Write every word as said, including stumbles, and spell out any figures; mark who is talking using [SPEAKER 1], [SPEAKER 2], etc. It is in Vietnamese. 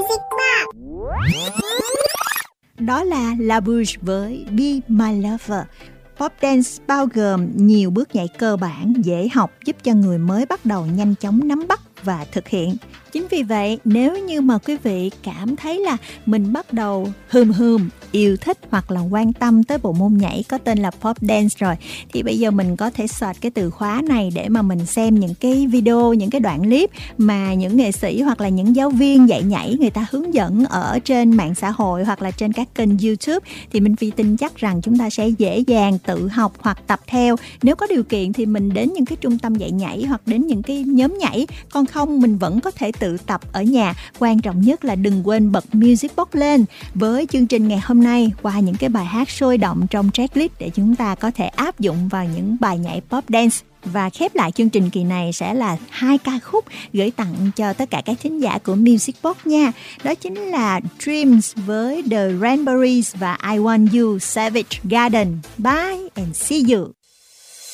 [SPEAKER 1] Music Box.
[SPEAKER 2] Đó là La Bouche với Be My Lover. Pop dance bao gồm nhiều bước nhảy cơ bản, dễ học, giúp cho người mới bắt đầu nhanh chóng nắm bắt và thực hiện. Chính vì vậy, nếu như mà quý vị cảm thấy là mình bắt đầu hừm hừm, yêu thích hoặc là quan tâm tới bộ môn nhảy có tên là Pop Dance rồi, thì bây giờ mình có thể search cái từ khóa này để mà mình xem những cái video, những cái đoạn clip mà những nghệ sĩ hoặc là những giáo viên dạy nhảy người ta hướng dẫn ở trên mạng xã hội hoặc là trên các kênh YouTube. Thì mình vì tin chắc rằng chúng ta sẽ dễ dàng tự học hoặc tập theo. Nếu có điều kiện thì mình đến những cái trung tâm dạy nhảy hoặc đến những cái nhóm nhảy, còn không mình vẫn có thể tự tập ở nhà. Quan trọng nhất là đừng quên bật Music Box lên với chương trình ngày hôm nay qua những cái bài hát sôi động trong tracklist để chúng ta có thể áp dụng vào những bài nhảy pop dance. Và khép lại chương trình kỳ này sẽ là hai ca khúc gửi tặng cho tất cả các thính giả của Music Box nha. Đó chính là Dreams với The Rainberries và I Want You Savage Garden. Bye and see you.